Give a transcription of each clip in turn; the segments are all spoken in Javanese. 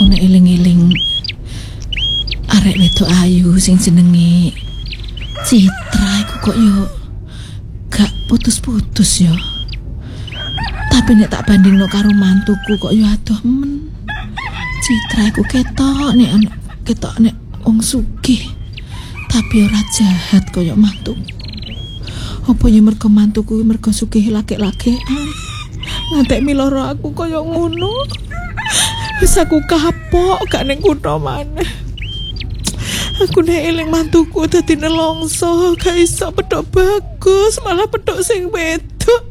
Aku nek eling-eling arek wedok ayu sing jenenge Citra iku kok yo gak putus-putus yo. Tapi nek tak bandingno karo mantuku kok yo adoh men. Citra iku ketok nek wong sugih. Tapi ora jahat koyo mantuku. Apa yo mergo mantuku mergo sugih laki-lakian. Ngantek miloro aku koyo ngono. Wis aku kapok gak ning kutho maneh. Aku nek eling mantuku dadi nelongso, gak iso pedhok bagus, malah pedhok sing wedok.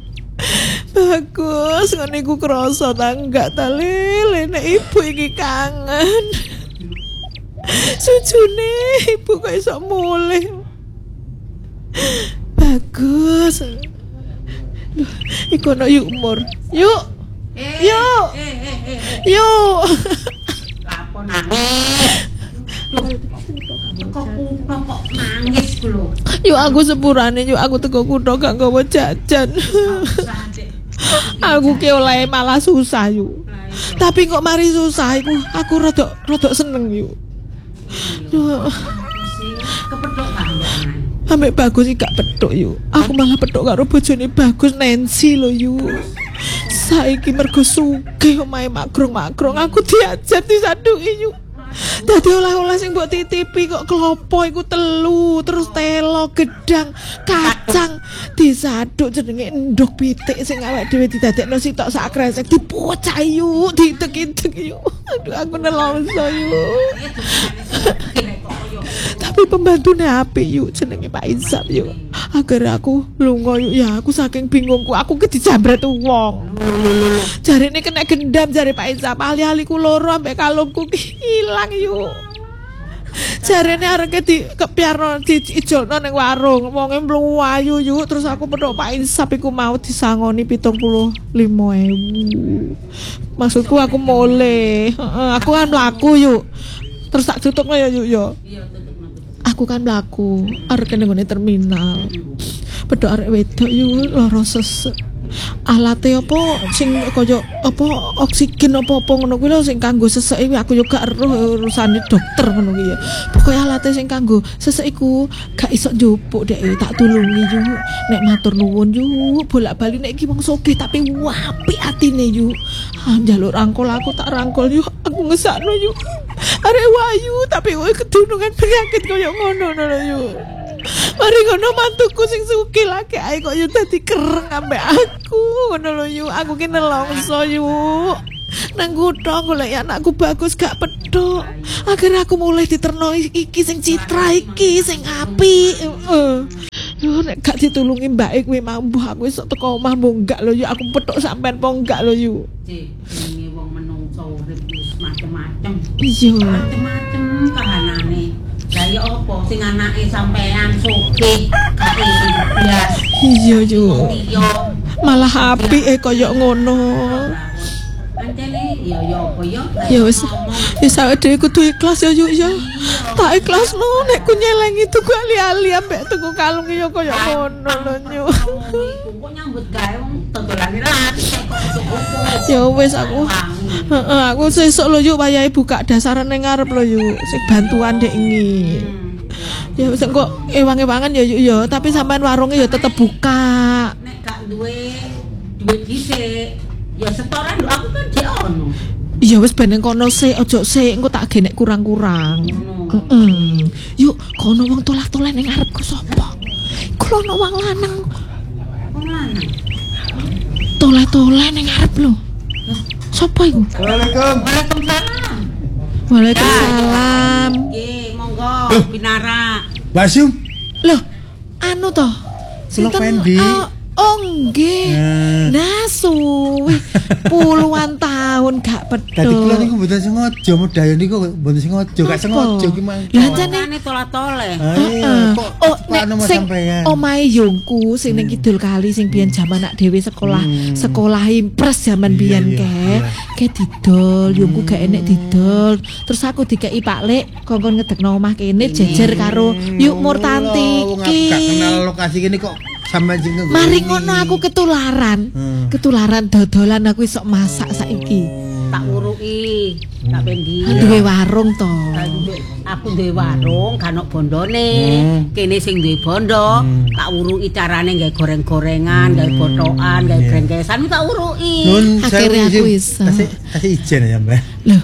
Bagus, ngene iku krasa ta enggak ta lele nek ibu iki kangen. Sujune ibu kok iso mulih. Bagus. Duh, iku ono yuk umur. Yuk. Yuk. Yuk. Lapo nangis. Kok nangis lho. Yuk aku sepurane, yuk aku teko kutho gak nggawa jajan. Aku ki oleh malah susah yuk. Tapi kok mari susah iku aku rodok seneng yuk. Kepethuk kandangan. Ambek Bagus iki gak pethuk yuk. Aku malah pethuk karo bojone Bagus Nancy lho yuk. Saiki mergo sugih omahe magrong-magrong aku diajar disaduki yuk. Dadi oleh-oleh sing mbok titipi kok klopo iku telu, terus telo, gedang, kacang disaduk jenenge endhog pitik sing awake dhewe didadekno sitok sak kresek dipocah yuk, ditek-itek yuk. Aduh aku nelongso yuk. Tapi pembantune apik yuk jenenge Pak Isap yuk. Agar aku lunga yuk ya aku saking bingungku aku ke dijambret wong. Jarine kena gendam jare Pak Isap ali-ali ku loro ambek kalungku ilang yuk. Jarene areke di kepiarno diijolno ning warung wonge mluwayu yuk terus aku pedhok Pak Isap iku mau disangoni 75.000. Maksudku aku mole. Aku kan mlaku yuk. Terus tak tutupno ya yuk yo. Aku kan mlaku arek ning terminal. Pedhok arek wedok yuk lara sesek. Alate apa sing kaya apa oksigen apa-apa ngono kuwi lho sing kanggo sesek iki aku yo gak eruh urusane dokter ngono kuwi ya. Pokoke alate sing kanggo sesek iku gak iso njupuk dek tak tulungi yuk. Nek matur nuwun yuk bolak-balik nek iki wong sugih tapi apik atine yuk. Njaluk rangkul aku tak rangkul yuk aku ngesakno yuk. Arek wayu tapi kowe kedunungan penyakit koyo ngono lho yuk. Mari ngono mantuku sing sugih lagi ae kok yo dadi kereng ambek aku ngono lho yuk. Aku ki nelongso yuk. Nang kutho golek anakku Bagus gak pedhok. Akhirnya aku mulai diterno iki sing Citra iki sing apik. Yo nek gak ditulungi mbake kuwi mambuh aku iso teko omah enggak lho yuk. Aku pedhok sampean po enggak lho yuk. Jenenge wong menungso urip wis macem-macem. Iya. Macem-macem kahanane. Lah ya apa sing anake sampean sugih gak blas. Iya yuk. Iya. Malah apik koyo ngono. Ancene ya apa ya. Ya wis. Wis awake dhewe kudu ikhlas ya yuk ya. Tak ikhlasno nek ku nyelengi tuku ali-ali ambek tuku kalung ya koyo ngono lho yuk. Kok nyambut gawe wong dodolane laris kok. Ya wis aku. Heeh, aku sesuk lho yuk wayahe buka dasaran ning ngarep lho yuk. Sing bantuan dek iki. Ya wis kok ewang-ewangan ya yuk ya, tapi sampean warunge ya tetep buka. Nek gak duwe duit dhisik, ya setoran lho aku kan dhek ono. Iya wis ben kono sik, ojo sik engko tak genek kurang-kurang. Heeh. Yuk, kono wong tolah-tolah ning ngarepku sapa? Kulo ono wong lanang. Wong lanang. Tolah-tolah ning ngarep lho. Sapa iku? Assalamualaikum. Waalaikumsalam. Waalaikumsalam. Nggih, monggo pinara. Basum. Loh, anu toh. Kula Fendi. Oh nggih. Nah suwe puluhan tahun gak Dadi kula pedhot. niku mboten sengaja medhayo niku mboten sengaja, gak sengaja ki mang. Lah jane tolah-toleh. Kok oh nek nek sing omahe yungku sing ning kidul kali sing biyen jaman anak dhewe sekolah impres jaman biyen ke didol yungku gak enek didol terus aku dikeki Pak Lek kongkon ngedekno omah kene jejer karo yuk Mur Tanti iki gak kenal lokasi kene kok sampean sing nggo. mari ngono aku ketularan dodolan aku iso masak saiki Tak uruki. Tak pendi. Duwe warung to. Aku duwe warung kan ono bondone. Kene sing duwe bondo, tak uruki carane gawe goreng-gorengan, gawe botokan, gawe brengkesan tak uruki. Nun Akhirnya aku iso. kasih ijen ya, Mbak. Loh,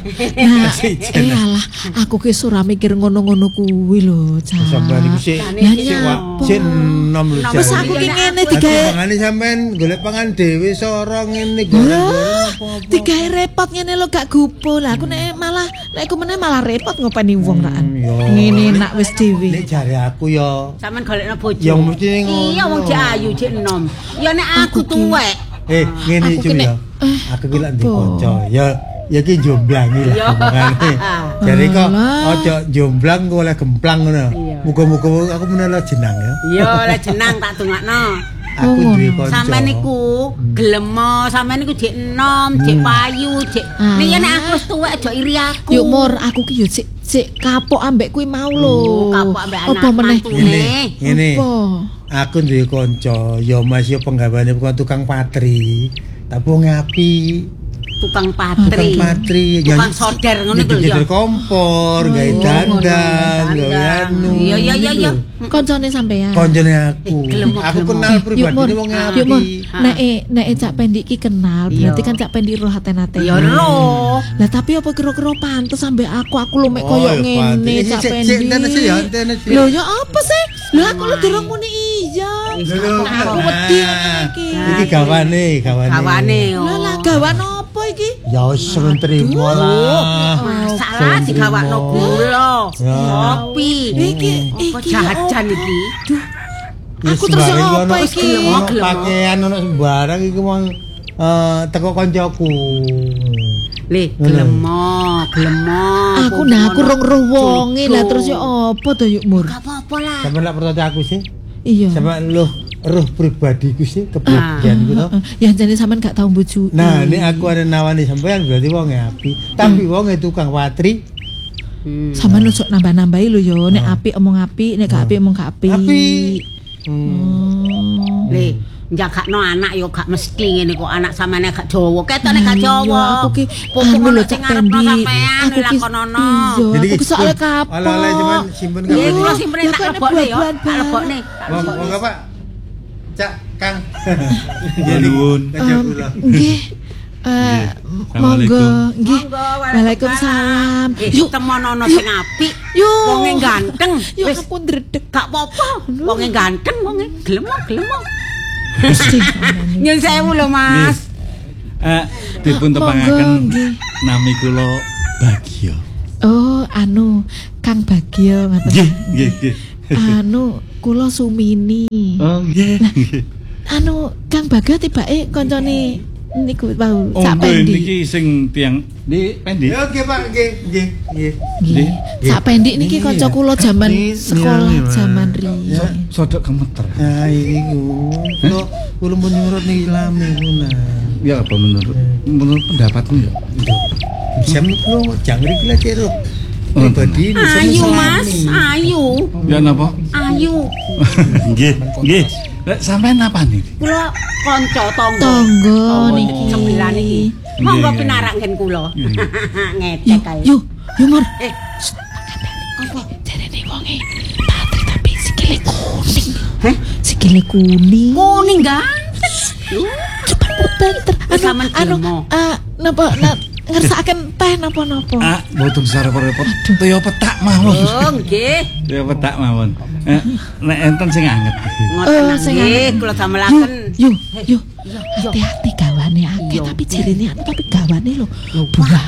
nah, alah, aku ki ora mikir ngono-ngono kuwi lho, Cak. Sampeyan iku sik nyapa? sik enom lho. Wis aku ki ngene digawe Pangane sampean golek pangan dhewe sorong ngene goreng-goreng apa-apa. digawe repot ngene lho gak gupo. Lah aku nek aku meneh malah repot ngopeni wong raan. Ngene nak wis dhewe. Nek jare aku ya Sampeyan golekno bojo. ya mesti ngono. Iya wong jek ayu jek enom. Ya nek aku tuwek. Ngene Aku iki kene- ya. Aku ki lak ndek kanca. Ya ki jomblangi lah Iya. makane. Jadi kok Alah. aja jomblang kok oleh gemplang ngono. Muga-muga aku menawa jenang ya. Iya lek jenang tak dongakno. Aku duwe kanca. Sampeyan niku gelem, sampeyan niku jek enom, jek payu, jek. Nek ya nek aku wis tuwek aja iri aku. Yuk Mur, aku ki yo sik kapok ambek kuwi mau lho. Kapok ambek Apa anak meneh? mantune. Ngene. Apa? Aku duwe kanca, ya Mas ya penggaweane bukan tukang patri. Tapi wong api. Tukang patri. Tukang solder ngono iku lho ya. Jadi kompor, gawe dandang, gawe anu. Iya. Koncone sampean. Koncone aku. Gelem, Aku gelem. kenal Yuk Mur, pribadi wong yuk Mur. api. Nek Cak Pendi iki kenal, berarti Iya. kan Cak Pendi roh aten-aten. Ya roh. Lah tapi apa kira-kira pantes sampe aku lu mek Oh, koyo ya, ngene pantes. Cak Cek, Pendi. tenes ya, tenes ya. Lho ya apa sih? Lho aku lu durung muni iya. Lho, Aku wedi ngene iki. Iki gawane. Gawane. Lah gawan apa iki? Ya wis sering terima lah. Masalah digawakno gula, Ya. kopi. Iki Apa jajan iki? Aku terus apa iki? Gelem. Pakaian ono sembarang iki wong teko kancaku. Le, gelemo. Aku aku rong wonge lah terus ya apa to yuk Mur? Gak apa-apa lah. Sampe lak percaya aku sih. Iya. Sampe roh pribadiku sih kepribadianku to. Ya jane sampean gak tau mbujuki. Nah, ini aku ada nawani sampean berarti wong api. Tapi wong tukang watri. Sampean ojo nambah-nambahi lho yo, nek apik omong apik, nek gak apik omong gak apik. Api. Le, njagakno anak yo gak mesti ngene kok anak samane gak Jawa. Ketone gak Iya, Jawa. aku ki Pupuk anu lho ono sing Cak ngarepno Pendi. sampean Aku ki lakonono. iya, aku ki soalnya kapok. Oleh-oleh cuman simpen Iya, kabeh. kula simpen Ya tak kan lebokne yo. buat-buat, Tak lebokne. Wong apa? Cak Kang. Nuwun. Nggih. Monggo, nggih. Monggo, Waalaikumsalam. Yuk temono sing apik. Yuk. Wonge ganteng. Yuk Wis aku ndredeg. gak apa-apa. Wonge ganteng, wonge gelemo. Mesti. Nyun sewu lho, Mas. Dipun Monggo, tepangaken nggih. nami kula Bagya. Oh, anu Kang Bagyo ngoten. Nggih. Anu kula Sumini. Oh, nggih. Anu Kang Bagyo tibake kancane niku wau Oh, Cak Pendi. niki sing tiyang di Pendi. Ya oke Pak, nggih. Nggih. Cak Pendi niki kanca kula jaman Ini, sekolah iya, jaman Ya. riyen. Sodok kemeter. Nah, iku. Kula mun nyurut niki lame ngono. Ya apa menurut pendapatmu ya? Jam kula jangkrik lah ceruk. Pribadi ini Ayu, seneng Mas. selami. Ayu. Ya napa? Ayu. Nggih. Lek sampean napa niki? Kula kanca tangga. Tangga niki. Sebelah niki. Monggo pinarak ngen kula. Ngecek kae. Yo, Mur. Eh, Apa? Jarene wonge patri tapi sikile kuning. Heh? Sikile kuning. Kuning ganteng. Cepat banter. Sampean gelemo. Napa ngersakaken teh napa-napa? Mboten sarep-repot. Toya petak mawon. Oh, nggih. Toya petak mawon. Nek enten sing anget. Ngoten sing nggih, anget. kula damelaken. Yo. Hati-hati gawane akeh Iya. tapi jarene anu tapi gawane lho. Buah.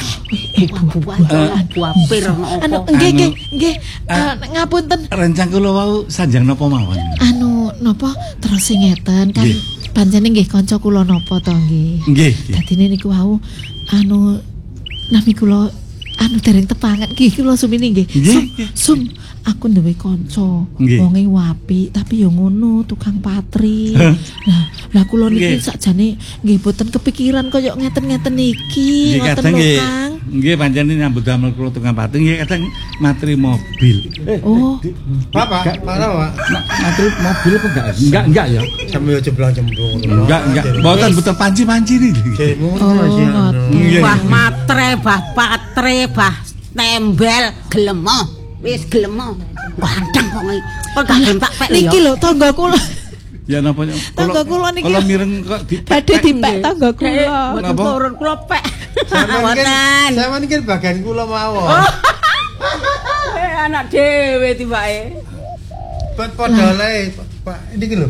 Buah pir Anu opo. nggih. Ngapunten. Rencang kula wau sanjang napa mawon? Anu napa terus sing ngeten kan Nggih. pancene nggih kanca kula napa to nggih. Nggih. Dadine niku wau anu nami kula anu dereng tepangan nggih kula sumini nggih. Nggih. Sum aku duwe kanca Nggih. wonge wapi tapi yo ngono tukang patri. Hah? Lah kula niki Nggih. sakjane nggih boten kepikiran kaya ngeten-ngeten iki Nggih ngoten kadang lho nggih. Kang. Nggih pancen nyambut damel kula tukang pati nggih kadang materi mobil. Oh, Pak, Pak. Materi mobil apa enggak ya? Sambil cemplung-cemplung. Enggak. Mboten betul panci-panci niki. Bah matre, bah patre, bah tembel, gelemo. Wis gelemo. Ganteng kok iki. Kok gak gelem tak pek lho. niki lho tangga kula. Ya napa Tangga kula niki. Kalau mireng kok Badhe dipek tangga kula. Napa? Turun kula pek. Sama ini kan bagian kula mawon. Anak dhewe tibake. Buat podole, Pak. Ini lho.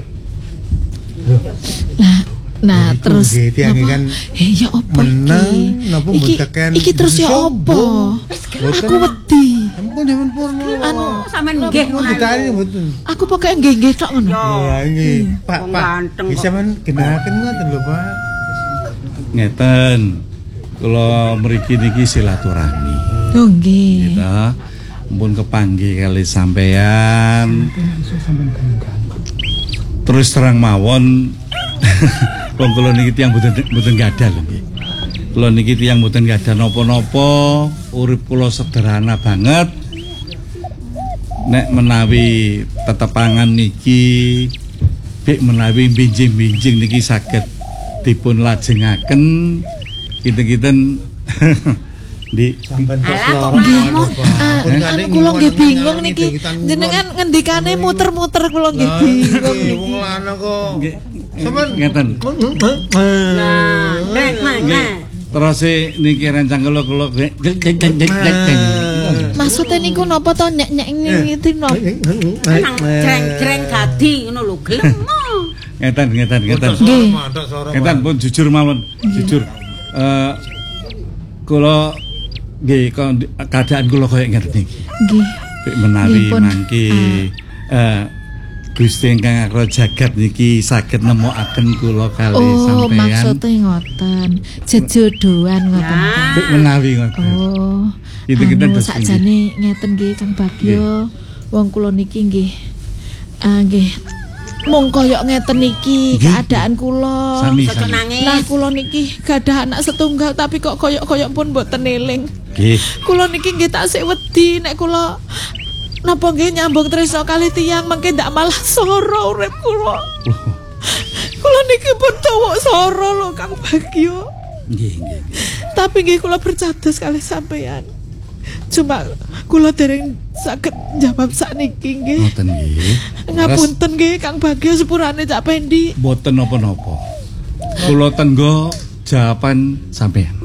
Nah, Iku terus nggih, tiange kan ya opo meneng, napa iki? mbuteken Iki terus ya opo? Aku wedi. Ampun ya ampun. Anu, Sampeyan nggih Mau ditari mboten. aku pokoke nggih-nggih tok ngono. Ya nggih. Pak, wong Pak. ganteng kok. Bisa men genaken ngoten lho, Pak. ngeten. Kula mriki niki silaturahmi. Oh nggih. Gitu. Mumpun kepanggih kali sampean. Terus terang mawon wong kula niki tiyang mboten gadah lho nggih. Kula niki tiyang mboten gadah napa-napa, urip kula sederhana banget. Nek menawi tetepangan niki bik menawi binjing-binjing niki saged dipun lajengaken kinten-kinten di Sampeyan kok Alah, kok loro. ngomong? Anu kula nggih bingung niki. Jenengan ngendikane muter-muter kula nggih bingung Wong niki. lanang kok. nggih, Sampeyan ngeten. Nah, Nggih. Terus niki rencang kula Maksudnya niku napa to nyek-nyek ngiti napa? nang jreng-jreng gadi ngono lho gelemo. ngeten. Nggih. Ngeten pun jujur mawon, jujur. Kula nggih keadaan kula koyo ngeten iki. Nggih. Bik menawi Nggih, pun. mangke Gusti ingkang Akra Jagat niki saged nemokaken kula kali Oh, sampeyan. maksudnya ngoten. Jejodohan ngoten. Pak. Bik menawi ngoten. Oh. Kita Anu terus sakjane ngeten nggih Kang Bagyo. Wong kula niki nggih nggih mung koyo ngeten niki Nggih. keadaan kula. Sami. Ojo nangis. Nah, kula niki gadah anak setunggal tapi kok koyo-koyo pun mboten eling. Nggih. Kula niki nggih taksih wedi nek kula napa nggih nyambung tresna kali tiyang mengke ndak malah soro urip kula. Kula niki pun tuwuk soro lho Kang Bagyo. Nggih. Tapi nggih kula bercados kali sampean. Cuma kula dereng saged jawab sakniki nggih. Ngoten nggih. Ngapunten nggih Kang Bagyo sepurane cak pendi. Mboten napa-napa. Kula tenggo jawaban sampeyan.